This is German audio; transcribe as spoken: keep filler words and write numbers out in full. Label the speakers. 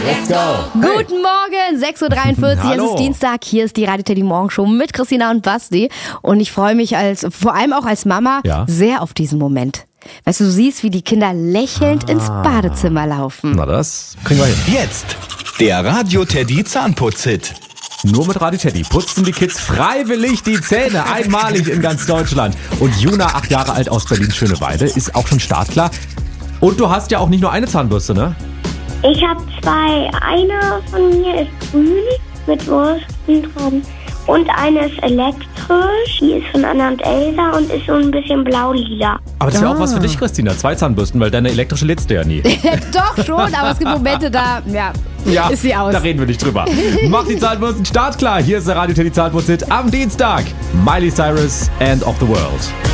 Speaker 1: Let's go!
Speaker 2: Guten Morgen, sechs Uhr dreiundvierzig,
Speaker 1: Hallo.
Speaker 2: es ist Dienstag, hier ist die Radio Teddy Morgenshow mit Christina und Basti und ich freue mich als, vor allem auch als Mama,
Speaker 1: Ja.
Speaker 2: sehr auf diesen Moment. Weißt du, du siehst, wie die Kinder lächelnd
Speaker 1: Ah.
Speaker 2: ins Badezimmer laufen.
Speaker 1: Na, das kriegen wir hin.
Speaker 3: Jetzt der Radio Teddy Zahnputz-Hit.
Speaker 1: Nur mit Radio Teddy putzen die Kids freiwillig die Zähne, einmalig in ganz Deutschland. Und Juna, acht Jahre alt aus Berlin-Schöneweide, ist auch schon startklar. Und du hast ja auch nicht nur eine Zahnbürste, ne?
Speaker 4: Ich habe zwei. Eine von mir ist grün mit Wursten dran. Und eine ist elektrisch. Die ist von Anna und Elsa und ist so ein bisschen blau-lila.
Speaker 1: Aber das wäre
Speaker 2: Ah.
Speaker 1: auch was für dich, Christina. Zwei Zahnbürsten, weil deine elektrische lädst du ja nie.
Speaker 2: Doch schon, aber es gibt Momente, da ja,
Speaker 1: Ja,
Speaker 2: ist sie aus.
Speaker 1: da reden wir nicht drüber. Mach die Zahnbürsten startklar. Hier ist der Radio Teddy Zahnputz-Hit am Dienstag. Miley Cyrus, End of the World.